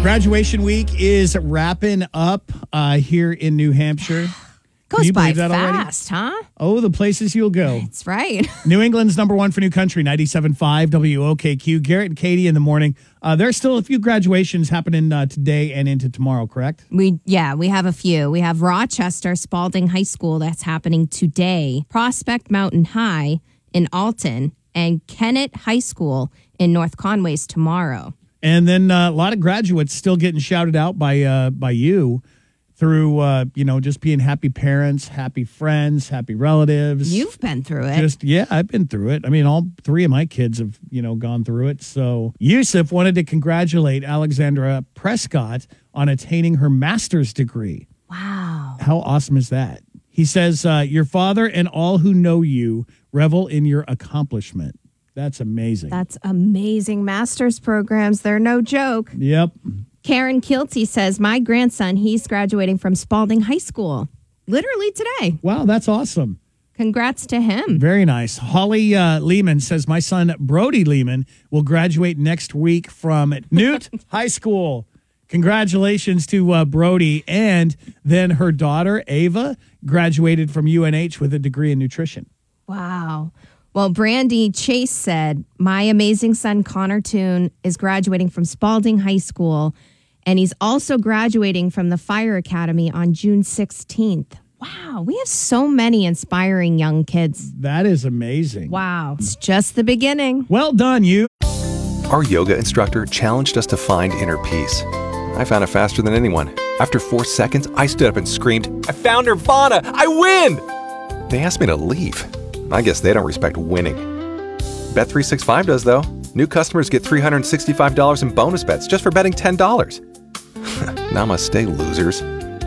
Graduation week is wrapping up here in New Hampshire. Goes by fast, huh? Oh, the places you'll go. That's right. New England's number one for new country, 97.5 WOKQ. Garrett and Katie in the morning. There's still a few graduations happening today and into tomorrow, correct? We have a few. We have Rochester Spalding High School that's happening today, Prospect Mountain High in Alton, and Kennett High School in North Conway's tomorrow. And then a lot of graduates still getting shouted out by you through, just being happy parents, happy friends, happy relatives. You've been through it. I've been through it. I mean, all three of my kids have, gone through it. So Yusuf wanted to congratulate Alexandra Prescott on attaining her master's degree. Wow. How awesome is that? He says, your father and all who know you revel in your accomplishment. That's amazing. That's amazing. Master's programs, they're no joke. Yep. Karen Kilty says, my grandson, he's graduating from Spalding High School literally today. Wow, that's awesome. Congrats to him. Very nice. Holly Lehman says, my son, Brody Lehman, will graduate next week from Newt High School. Congratulations to Brody. And then her daughter, Ava, graduated from UNH with a degree in nutrition. Wow. Well, Brandy Chase said, my amazing son, Connor Toon, is graduating from Spalding High School, and he's also graduating from the Fire Academy on June 16th. Wow, we have so many inspiring young kids. That is amazing. Wow, it's just the beginning. Well done, you. Our yoga instructor challenged us to find inner peace. I found it faster than anyone. After 4 seconds, I stood up and screamed, I found Nirvana! I win! They asked me to leave. I guess they don't respect winning. Bet365 does, though. New customers get $365 in bonus bets just for betting $10. Namaste, losers.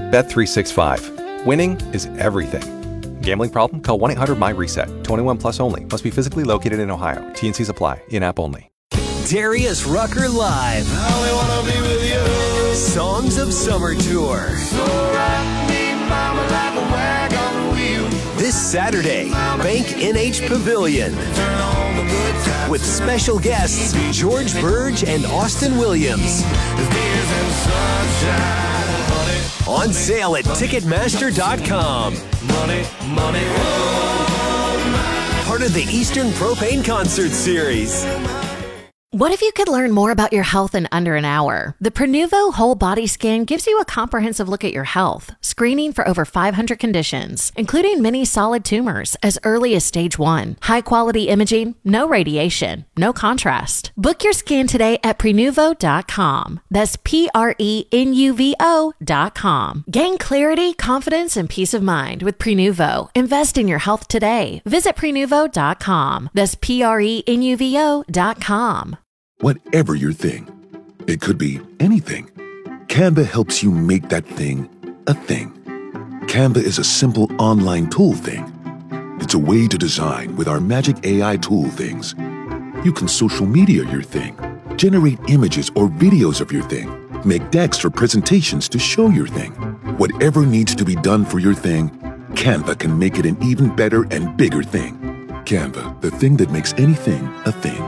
Bet365. Winning is everything. Gambling problem? Call 1-800-MY-RESET. 21 plus only. Must be physically located in Ohio. T&Cs apply. In-app only. Darius Rucker Live. I only wanna be with you. Songs of Summer Tour. So rock me, mama, like a wagon wheel. This Saturday, Bank NH Pavilion. With special guests George Burge and Austin Williams. On sale at Ticketmaster.com. Part of the Eastern Propane Concert Series. What if you could learn more about your health in under an hour? The Prenuvo Whole Body Scan gives you a comprehensive look at your health, screening for over 500 conditions, including many solid tumors as early as stage 1. High-quality imaging, no radiation, no contrast. Book your scan today at Prenuvo.com. That's Prenuvo.com. Gain clarity, confidence, and peace of mind with Prenuvo. Invest in your health today. Visit Prenuvo.com. That's Prenuvo.com. Whatever your thing, it could be anything. Canva helps you make that thing a thing. Canva is a simple online tool thing. It's a way to design with our magic AI tool things. You can social media your thing, generate images or videos of your thing, make decks or presentations to show your thing. Whatever needs to be done for your thing, Canva can make it an even better and bigger thing. Canva, the thing that makes anything a thing.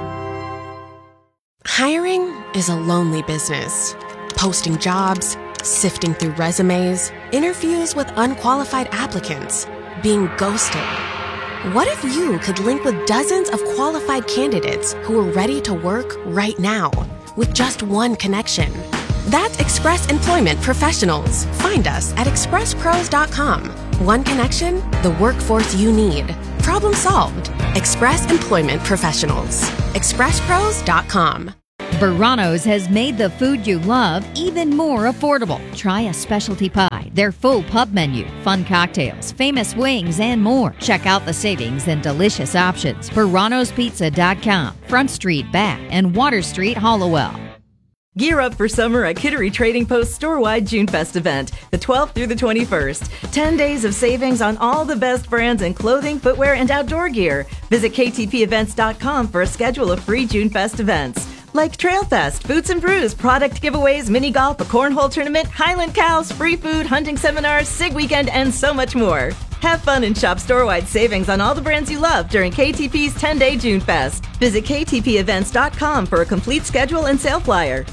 Hiring is a lonely business. Posting jobs, sifting through resumes, interviews with unqualified applicants, being ghosted. What if you could link with dozens of qualified candidates who are ready to work right now with just one connection? That's Express Employment Professionals. Find us at expresspros.com. One connection, the workforce you need. Problem solved. Express Employment Professionals. expresspros.com. Verano's has made the food you love even more affordable. Try a specialty pie, their full pub menu, fun cocktails, famous wings, and more. Check out the savings and delicious options. Verano'sPizza.com, Front Street, Bath, and Water Street, Hollowell. Gear up for summer at Kittery Trading Post store-wide June Fest event, the 12th through the 21st. 10 days of savings on all the best brands in clothing, footwear, and outdoor gear. Visit ktpevents.com for a schedule of free June Fest events. Like Trail Fest, Boots and Brews, product giveaways, mini golf, a cornhole tournament, Highland Cows, free food, hunting seminars, SIG weekend, and so much more. Have fun and shop store-wide savings on all the brands you love during KTP's 10-day June Fest. Visit ktpevents.com for a complete schedule and sale flyer.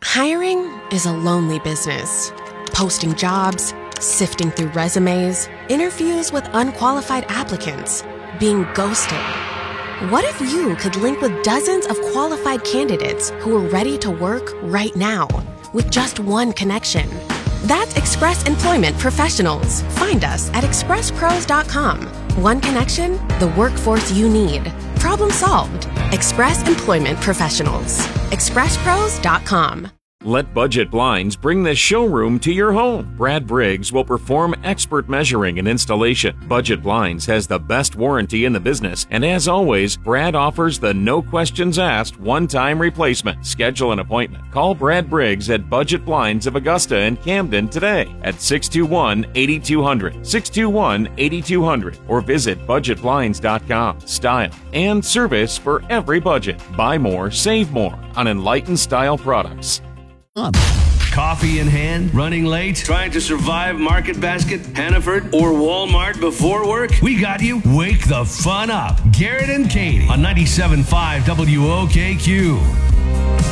Hiring is a lonely business. Posting jobs, sifting through resumes, interviews with unqualified applicants, being ghosted. What if you could link with dozens of qualified candidates who are ready to work right now with just one connection? That's Express Employment Professionals. Find us at expresspros.com. One connection, the workforce you need. Problem solved. Express Employment Professionals. expresspros.com. Let Budget Blinds bring the showroom to your home. Brad Briggs will perform expert measuring and installation. Budget Blinds has the best warranty in the business, and as always, Brad offers the no questions asked one-time replacement. Schedule an appointment. Call Brad Briggs at Budget Blinds of Augusta and Camden today at 621-8200, 621-8200, or visit budgetblinds.com. Style and service for every budget. Buy more, save more on Enlightened Style products. Coffee in hand, running late, trying to survive Market Basket, Hannaford, or Walmart before work? We got you. Wake the fun up. Garrett and Katie on 97.5 WOKQ.